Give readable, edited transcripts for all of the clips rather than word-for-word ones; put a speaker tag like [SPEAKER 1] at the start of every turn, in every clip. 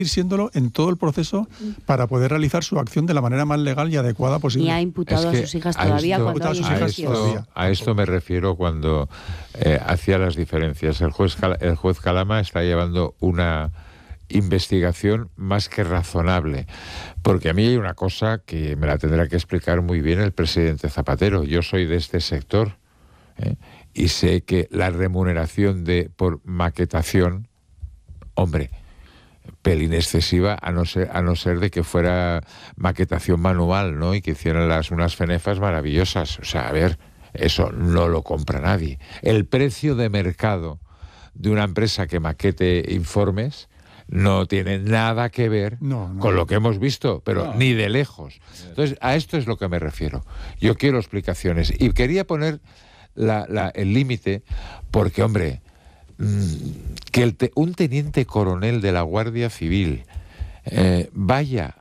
[SPEAKER 1] siéndolo en todo el proceso para poder realizar su acción de la manera más legal y adecuada posible.
[SPEAKER 2] Y ha imputado a sus hijas todavía cuando hay indicios.
[SPEAKER 3] A esto me refiero cuando hacía las diferencias. El juez Calama está llevando una investigación más que razonable, porque a mí hay una cosa que me la tendrá que explicar muy bien el presidente Zapatero. Yo soy de este sector y sé que la remuneración por maquetación, hombre, pelín excesiva, a no ser de que fuera maquetación manual, ¿no? Y que hicieran unas fenefas maravillosas. O sea, a ver, eso no lo compra nadie. El precio de mercado de una empresa que maquete informes no tiene nada que ver con lo que hemos visto, pero ni de lejos. Entonces, a esto es lo que me refiero. Yo quiero explicaciones. Y quería poner el límite porque, hombre, que un teniente coronel de la Guardia Civil vaya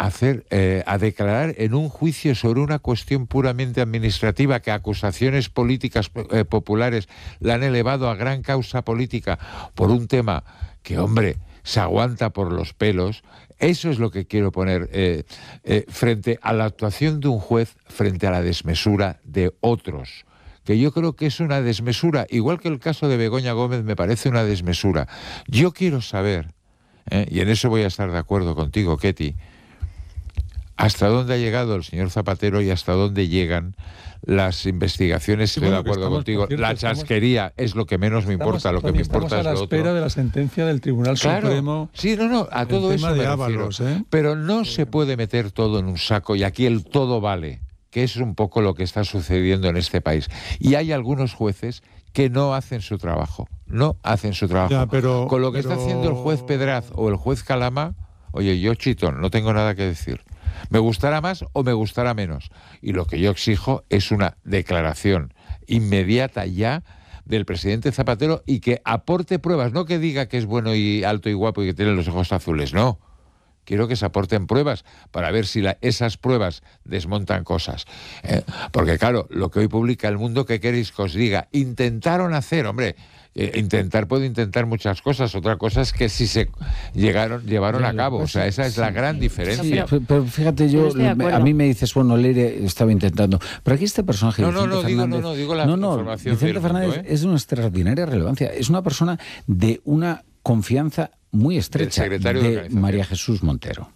[SPEAKER 3] a declarar en un juicio sobre una cuestión puramente administrativa que acusaciones políticas populares la han elevado a gran causa política por un tema que, hombre, se aguanta por los pelos. Eso es lo que quiero poner frente a la actuación de un juez frente a la desmesura de otros, que yo creo que es una desmesura, igual que el caso de Begoña Gómez me parece una desmesura. Yo quiero saber, y en eso voy a estar de acuerdo contigo, Ketty, hasta dónde ha llegado el señor Zapatero y hasta dónde llegan las investigaciones. Estoy de acuerdo contigo. Cierto, la chasquería es lo que menos me importa, lo que me importa es lo otro.
[SPEAKER 1] Estamos a la espera de la sentencia del Tribunal Supremo.
[SPEAKER 3] Sí, a todo eso me refiero. Pero no se puede meter todo en un saco y aquí el todo vale, que es un poco lo que está sucediendo en este país. Y hay algunos jueces que no hacen su trabajo. Ya, con lo que está haciendo el juez Pedraz o el juez Calama, oye, yo, chitón, no tengo nada que decir. Me gustará más o me gustará menos. Y lo que yo exijo es una declaración inmediata ya del presidente Zapatero y que aporte pruebas, no que diga que es bueno y alto y guapo y que tiene los ojos azules, no. Quiero que se aporten pruebas para ver si esas pruebas desmontan cosas. Porque claro, lo que hoy publica El Mundo, ¿qué queréis que os diga? Intentaron hacer, hombre, puedo intentar muchas cosas, otra cosa es que si se llevaron a cabo, o sea, esa es la gran diferencia.
[SPEAKER 4] Sí, pero fíjate, a mí me dices, bueno, Leire estaba intentando, pero aquí este personaje
[SPEAKER 3] digo la información.
[SPEAKER 4] Vicente Fernández es de una extraordinaria relevancia, es una persona de una confianza muy estrecha de María Jesús Montero.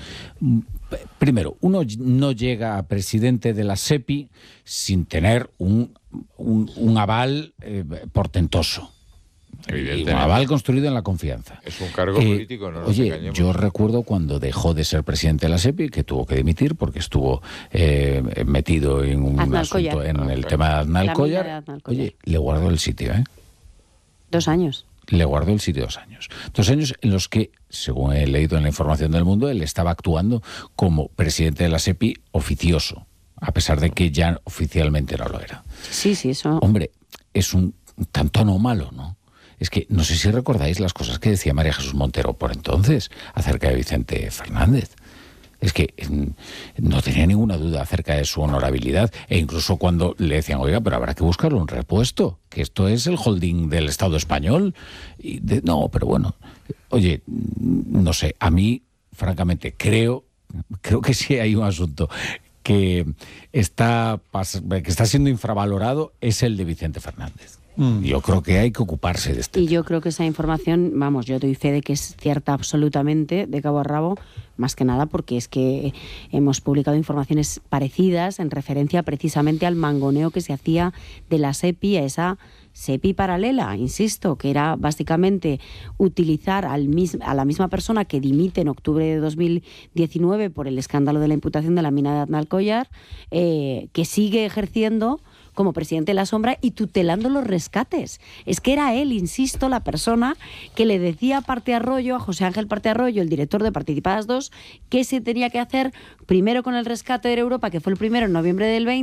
[SPEAKER 4] Primero, uno no llega a presidente de la SEPI sin tener un aval portentoso. Un aval construido en la confianza.
[SPEAKER 3] Es un cargo político, no nos engañemos.
[SPEAKER 4] Yo recuerdo cuando dejó de ser presidente de la SEPI, que tuvo que dimitir porque estuvo metido en un asunto, en el tema de Aznalcóllar. Oye, le guardó el sitio,
[SPEAKER 2] 2 años.
[SPEAKER 4] Le guardó el sitio 2 años. 2 años en los que, según he leído en la información del Mundo, él estaba actuando como presidente de la SEPI oficioso, a pesar de que ya oficialmente no lo era.
[SPEAKER 2] Sí, eso.
[SPEAKER 4] Hombre, es un tanto anómalo, ¿no? Es que no sé si recordáis las cosas que decía María Jesús Montero por entonces acerca de Vicente Fernández. Es que no tenía ninguna duda acerca de su honorabilidad, e incluso cuando le decían, oiga, pero habrá que buscarle un repuesto, que esto es el holding del Estado español. No, pero bueno, oye, no sé, a mí, francamente, creo que sí hay un asunto que está siendo infravalorado, es el de Vicente Fernández. Yo creo que hay que ocuparse de este.
[SPEAKER 2] Y yo creo que esa información, yo doy fe de que es cierta absolutamente, de cabo a rabo, más que nada porque es que hemos publicado informaciones parecidas en referencia precisamente al mangoneo que se hacía de la SEPI, a esa SEPI paralela, insisto, que era básicamente utilizar a la misma persona que dimite en octubre de 2019 por el escándalo de la imputación de la mina de Aznalcóllar, que sigue ejerciendo como presidente de la sombra y tutelando los rescates. Es que era él, insisto, la persona que le decía a José Ángel Parte Arroyo, el director de Participadas 2, qué se tenía que hacer primero con el rescate de Europa, que fue el primero en noviembre del 20,